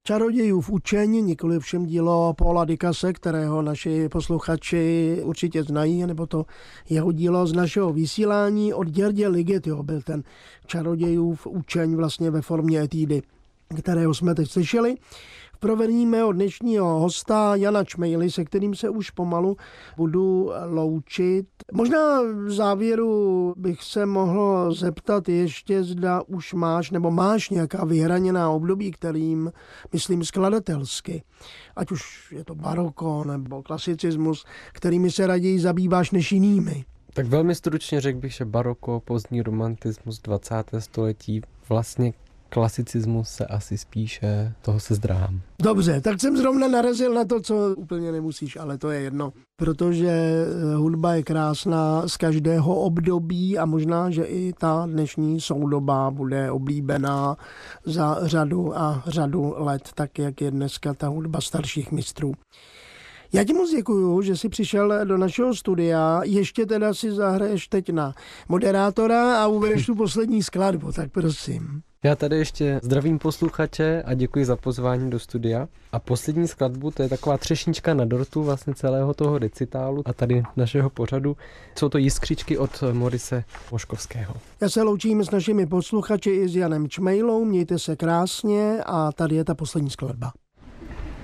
Čarodějův učení, nikoli všem dílo Paula Dicase, kterého naši posluchači určitě znají, nebo to jeho dílo z našeho vysílání od Jirdy Ligetyho byl ten Čarodějův učení vlastně ve formě etídy, kterého jsme teď slyšeli. V provedení mého dnešního hosta Jana Čmejly, se kterým se už pomalu budu loučit. Možná v závěru bych se mohl zeptat ještě, zda už máš nějaká vyhraněná období, kterým myslím skladatelsky. Ať už je to baroko nebo klasicismus, kterými se raději zabýváš než jinými. Tak velmi stručně řekl bych, že baroko, pozdní romantismus, 20. století, vlastně klasicismus se asi spíše, toho se zdráhám. Dobře, tak jsem zrovna narazil na to, co úplně nemusíš, ale to je jedno. Protože hudba je krásná z každého období a možná, že i ta dnešní soudoba bude oblíbená za řadu a řadu let, tak jak je dneska ta hudba starších mistrů. Já ti moc děkuju, že jsi přišel do našeho studia. Ještě teda si zahraješ teď na moderátora a uvedeš tu poslední skladbu, tak prosím. Já tady ještě zdravím posluchače a děkuji za pozvání do studia. A poslední skladbu, to je taková třešnička na dortu vlastně celého toho recitálu a tady našeho pořadu. Jsou to Jiskřičky od Morise Moškovského. Já se loučím s našimi posluchači i s Janem Čmejlou. Mějte se krásně a tady je ta poslední skladba.